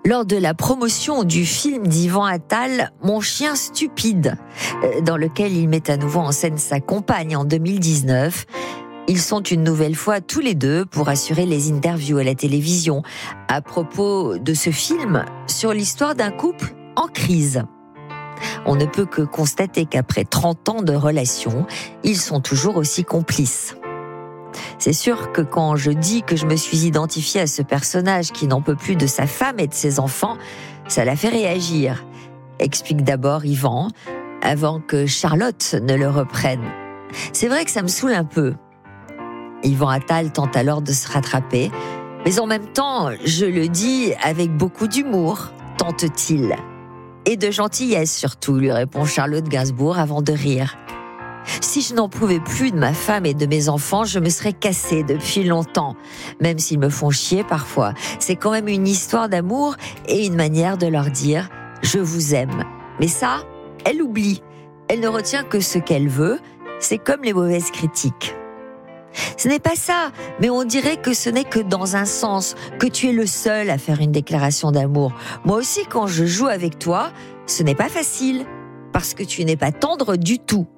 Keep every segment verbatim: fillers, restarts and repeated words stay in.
lors de la promotion du film d'Yvan Attal, Mon chien stupide, dans lequel il met à nouveau en scène sa compagne en deux mille dix-neuf. Ils sont une nouvelle fois tous les deux pour assurer les interviews à la télévision à propos de ce film sur l'histoire d'un couple en crise. On ne peut que constater qu'après trente ans de relation, ils sont toujours aussi complices. C'est sûr que quand je dis que je me suis identifiée à ce personnage qui n'en peut plus de sa femme et de ses enfants, ça l'a fait réagir, explique d'abord Yvan, avant que Charlotte ne le reprenne. C'est vrai que ça me saoule un peu. Yvan Attal tente alors de se rattraper, mais en même temps, je le dis avec beaucoup d'humour, tente-t-il. Et de gentillesse surtout, lui répond Charlotte Gainsbourg avant de rire. Si je n'en pouvais plus de ma femme et de mes enfants, je me serais cassée depuis longtemps, même s'ils me font chier parfois. C'est quand même une histoire d'amour et une manière de leur dire « je vous aime ». Mais ça, elle oublie. Elle ne retient que ce qu'elle veut. C'est comme les mauvaises critiques. Ce n'est pas ça, mais on dirait que ce n'est que dans un sens, que tu es le seul à faire une déclaration d'amour. Moi aussi, quand je joue avec toi, ce n'est pas facile, parce que tu n'es pas tendre du tout.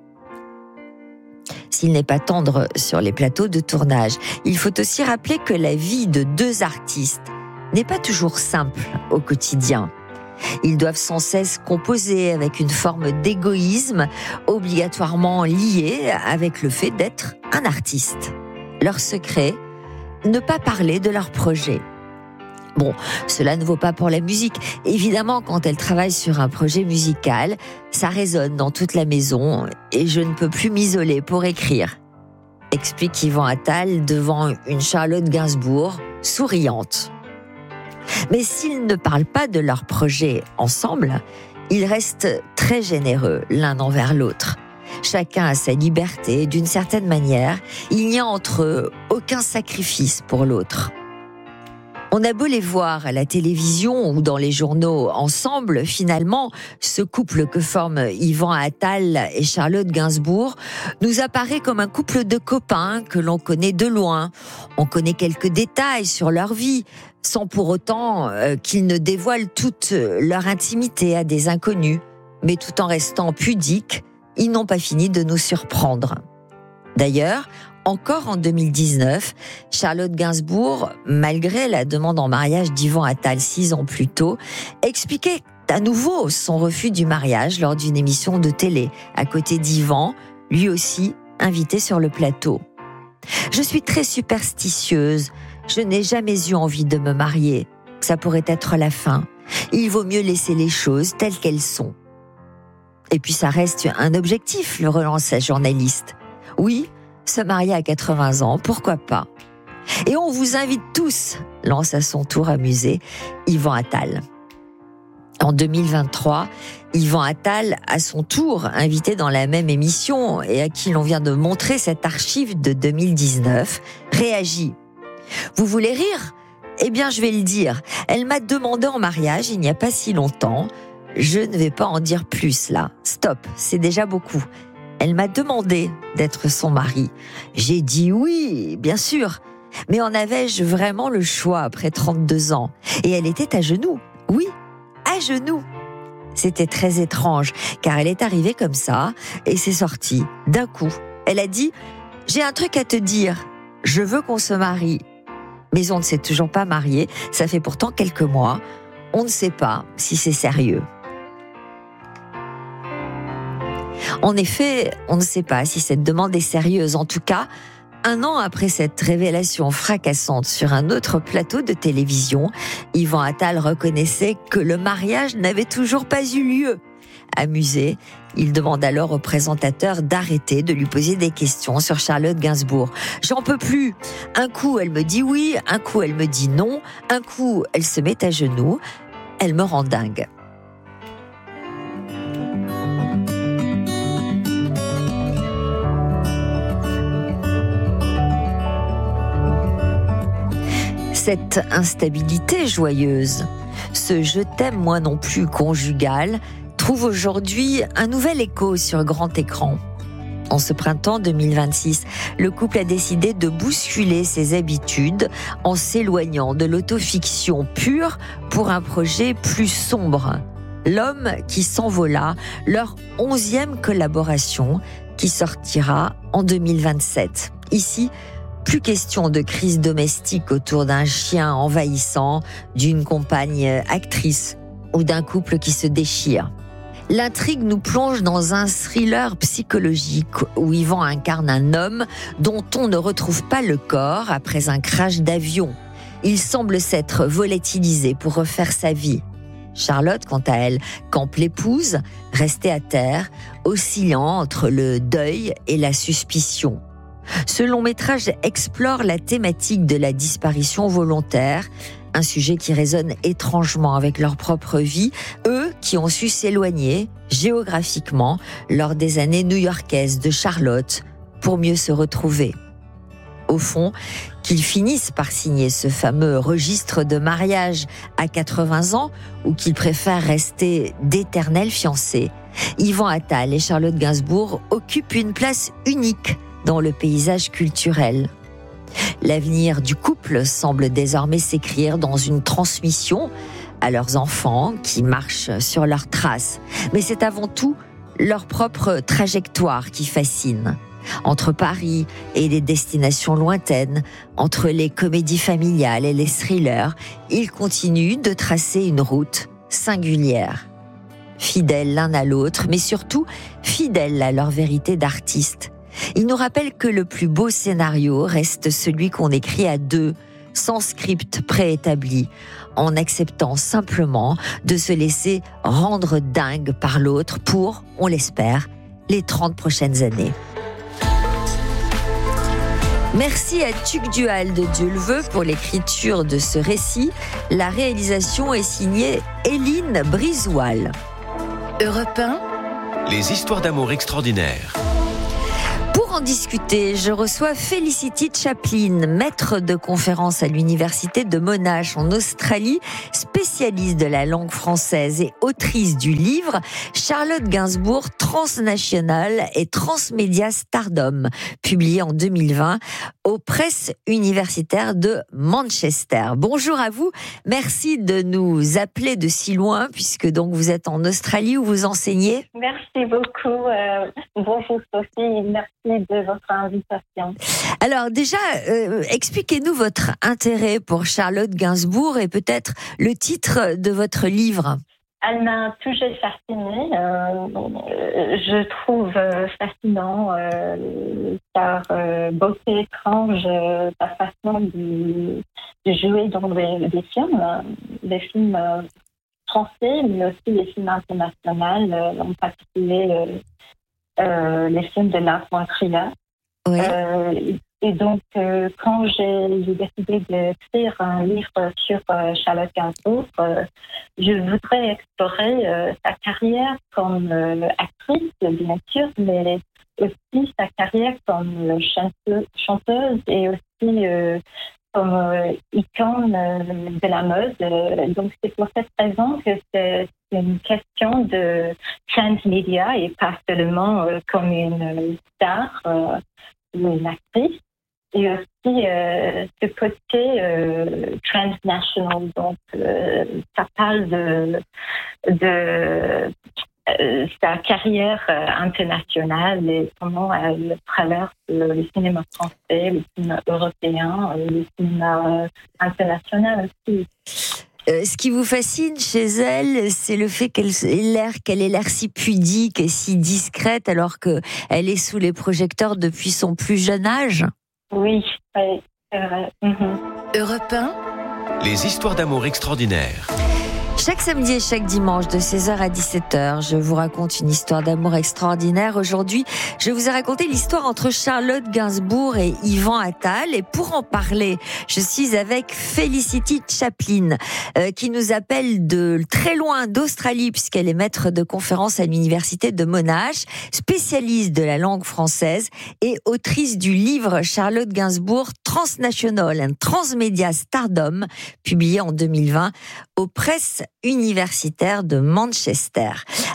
S'il n'est pas tendre sur les plateaux de tournage, il faut aussi rappeler que la vie de deux artistes n'est pas toujours simple au quotidien. Ils doivent sans cesse composer avec une forme d'égoïsme obligatoirement liée avec le fait d'être un artiste. Leur secret, ne pas parler de leur projet. Bon, cela ne vaut pas pour la musique. Évidemment, quand elle travaille sur un projet musical, ça résonne dans toute la maison et je ne peux plus m'isoler pour écrire. Explique Yvan Attal devant une Charlotte Gainsbourg souriante. Mais s'ils ne parlent pas de leur projet ensemble, ils restent très généreux l'un envers l'autre. Chacun a sa liberté, d'une certaine manière, il n'y a entre eux aucun sacrifice pour l'autre. On a beau les voir à la télévision ou dans les journaux ensemble, finalement, ce couple que forment Yvan Attal et Charlotte Gainsbourg nous apparaît comme un couple de copains que l'on connaît de loin. On connaît quelques détails sur leur vie, sans pour autant euh, qu'ils ne dévoilent toute leur intimité à des inconnus. Mais tout en restant pudiques, ils n'ont pas fini de nous surprendre. D'ailleurs, encore en deux mille dix-neuf, Charlotte Gainsbourg, malgré la demande en mariage d'Yvan Attal six ans plus tôt, expliquait à nouveau son refus du mariage lors d'une émission de télé, à côté d'Yvan, lui aussi invité sur le plateau. « Je suis très superstitieuse, je n'ai jamais eu envie de me marier. Ça pourrait être la fin. Il vaut mieux laisser les choses telles qu'elles sont. » Et puis ça reste un objectif, le relance la journaliste. Oui, se marier à quatre-vingts ans, pourquoi pas? Et on vous invite tous, lance à son tour amusé Yvan Attal. En deux mille vingt-trois, Yvan Attal, à son tour invité dans la même émission et à qui l'on vient de montrer cette archive de deux mille dix-neuf, réagit. Vous voulez rire? Eh bien, je vais le dire. Elle m'a demandé en mariage il n'y a pas si longtemps. Je ne vais pas en dire plus là. Stop, c'est déjà beaucoup. Elle m'a demandé d'être son mari. J'ai dit oui, bien sûr. Mais en avais-je vraiment le choix après trente-deux ans? Et elle était à genoux. Oui, à genoux. C'était très étrange, car elle est arrivée comme ça, et c'est sorti, d'un coup. Elle a dit, j'ai un truc à te dire. Je veux qu'on se marie. Mais on ne s'est toujours pas marié. Ça fait pourtant quelques mois. On ne sait pas si c'est sérieux. En effet, on ne sait pas si cette demande est sérieuse. En tout cas, un an après cette révélation fracassante sur un autre plateau de télévision, Yvan Attal reconnaissait que le mariage n'avait toujours pas eu lieu. Amusé, il demande alors au présentateur d'arrêter de lui poser des questions sur Charlotte Gainsbourg. « J'en peux plus. Un coup, elle me dit oui, un coup, elle me dit non, un coup, elle se met à genoux. Elle me rend dingue. » Cette instabilité joyeuse, ce « je t'aime moi non plus » conjugal, trouve aujourd'hui un nouvel écho sur grand écran. En ce printemps deux mille vingt-six, le couple a décidé de bousculer ses habitudes en s'éloignant de l'autofiction pure pour un projet plus sombre. L'homme qui s'envola, leur onzième collaboration qui sortira en deux mille vingt-sept. Ici, plus question de crise domestique autour d'un chien envahissant, d'une compagne actrice ou d'un couple qui se déchire. L'intrigue nous plonge dans un thriller psychologique où Yvan incarne un homme dont on ne retrouve pas le corps après un crash d'avion. Il semble s'être volatilisé pour refaire sa vie. Charlotte, quant à elle, campe l'épouse, restée à terre, oscillant entre le deuil et la suspicion. Ce long métrage explore la thématique de la disparition volontaire, un sujet qui résonne étrangement avec leur propre vie, eux qui ont su s'éloigner géographiquement lors des années new-yorkaises de Charlotte pour mieux se retrouver. Au fond, qu'ils finissent par signer ce fameux registre de mariage à quatre-vingts ans ou qu'ils préfèrent rester d'éternels fiancés, Yvan Attal et Charlotte Gainsbourg occupent une place unique dans le paysage culturel. L'avenir du couple semble désormais s'écrire dans une transmission à leurs enfants qui marchent sur leurs traces. Mais c'est avant tout leur propre trajectoire qui fascine. Entre Paris et les destinations lointaines, entre les comédies familiales et les thrillers, ils continuent de tracer une route singulière. Fidèles l'un à l'autre, mais surtout fidèles à leur vérité d'artistes. Ils nous rappellent que le plus beau scénario reste celui qu'on écrit à deux, sans script préétabli, en acceptant simplement de se laisser rendre dingue par l'autre pour, on l'espère, les trente prochaines années. Merci à Tuc Dual de Dieu le veut pour l'écriture de ce récit. La réalisation est signée Éline Brizoil. Europe un. Les histoires d'amour extraordinaires. Pour en discuter, je reçois Felicity Chaplin, maître de conférence à l'université de Monash en Australie, spécialiste de la langue française et autrice du livre Charlotte Gainsbourg, transnationale et transmédia stardom, publié en deux mille vingt aux presses universitaires de Manchester. Bonjour à vous, merci de nous appeler de si loin puisque donc vous êtes en Australie où vous enseignez. Merci beaucoup. Euh, bonjour Sophie, merci de votre invitation. Alors déjà, euh, expliquez-nous votre intérêt pour Charlotte Gainsbourg et peut-être le titre de votre livre. Elle m'a toujours fascinée. Euh, je trouve fascinant euh, sa euh, beauté étrange, euh, sa façon de, de jouer dans les, les films, les films euh, français, mais aussi les films internationaux, euh, en particulier euh, euh, les films de Lars von Trier. Oui. Euh, et donc, euh, quand j'ai, j'ai décidé d'écrire un livre sur euh, Charlotte Gainsbourg, euh, je voudrais explorer euh, sa carrière comme euh, actrice, bien sûr, mais aussi sa carrière comme chanteuse, chanteuse et aussi euh, comme euh, icône euh, de la mode. Euh, donc, c'est pour cette raison que c'est, c'est une question de transmédia et pas seulement euh, comme une star euh, ou une actrice. Et aussi euh, ce côté euh, transnational, donc euh, ça parle de, de euh, sa carrière euh, internationale et comment elle traverse le, le cinéma français, le cinéma européen, euh, le cinéma euh, international aussi. Euh, ce qui vous fascine chez elle, c'est le fait qu'elle ait l'air, qu'elle ait l'air si pudique et si discrète alors qu'elle est sous les projecteurs depuis son plus jeune âge. Oui, oui, c'est vrai. Mm-hmm. Europe un. Les histoires d'amour extraordinaires. Chaque samedi et chaque dimanche de seize heures à dix-sept heures, je vous raconte une histoire d'amour extraordinaire. Aujourd'hui, je vous ai raconté l'histoire entre Charlotte Gainsbourg et Yvan Attal. Et pour en parler, je suis avec Felicity Chaplin, euh, qui nous appelle de très loin d'Australie, puisqu'elle est maître de conférence à l'université de Monash, spécialiste de la langue française et autrice du livre Charlotte Gainsbourg, Transnational and Transmedia Stardom, publié en deux mille vingt aux presses universitaire de Manchester.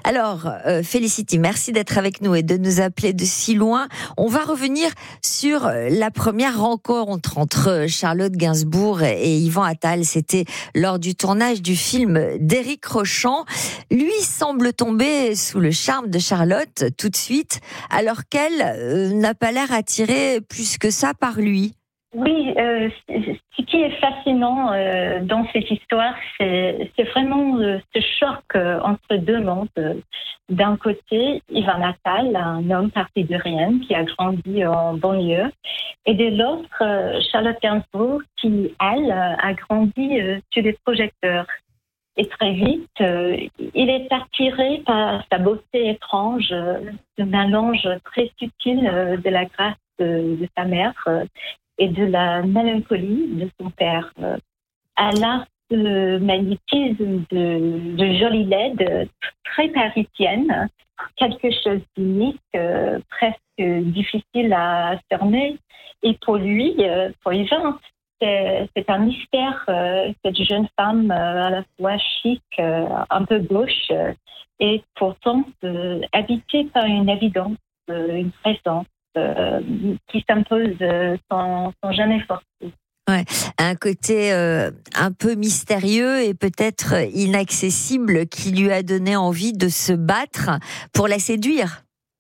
Alors, euh, Félicity, merci d'être avec nous et de nous appeler de si loin. On va revenir sur la première rencontre entre Charlotte Gainsbourg et Yvan Attal. C'était lors du tournage du film d'Éric Rochant. Lui semble tomber sous le charme de Charlotte tout de suite, alors qu'elle euh, n'a pas l'air attirée plus que ça par lui. Oui, euh, ce qui est fascinant euh, dans cette histoire, c'est, c'est vraiment euh, ce choc euh, entre deux mondes. D'un côté, Yvan Attal, un homme parti de rien, qui a grandi en banlieue, et de l'autre, euh, Charlotte Gainsbourg, qui, elle, a grandi euh, sur les projecteurs. Et très vite, euh, il est attiré par sa beauté étrange, euh, ce mélange très subtil euh, de la grâce de, de sa mère euh, et de la mélancolie de son père. Euh, elle a ce magnétisme de, de jolie laide, très parisienne, quelque chose d'unique, euh, presque difficile à cerner. Et pour lui, euh, pour Yvan, c'est, c'est un mystère, euh, cette jeune femme euh, à la fois chic, euh, un peu gauche, euh, et pourtant euh, habitée par une évidence, euh, une présence euh, qui s'impose euh, sans, sans jamais forcer. Ouais, un côté euh, un peu mystérieux et peut-être inaccessible qui lui a donné envie de se battre pour la séduire.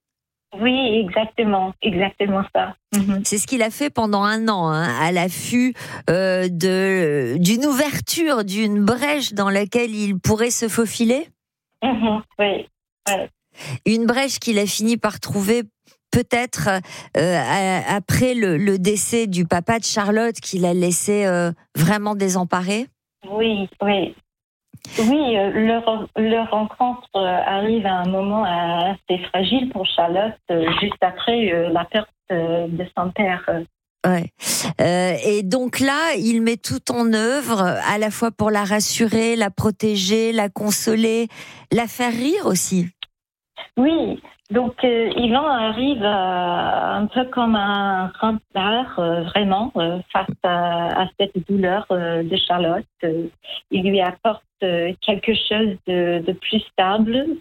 Oui, exactement, exactement ça. Mm-hmm. C'est ce qu'il a fait pendant un an, hein, à l'affût euh, de d'une ouverture, d'une brèche dans laquelle il pourrait se faufiler. Mm-hmm. Oui. Ouais. Une brèche qu'il a fini par trouver. Peut-être euh, après le, le décès du papa de Charlotte, qui l'a laissé euh, vraiment désemparé. Oui, oui. Oui, euh, leur, leur rencontre euh, arrive à un moment assez fragile pour Charlotte, euh, juste après euh, la perte euh, de son père. Ouais. Euh, et donc là, il met tout en œuvre, à la fois pour la rassurer, la protéger, la consoler, la faire rire aussi. Oui. Donc, euh, Yvan arrive euh, un peu comme un rempart, euh, vraiment, euh, face à, à cette douleur euh, de Charlotte. Euh, il lui apporte euh, quelque chose de, de plus stable,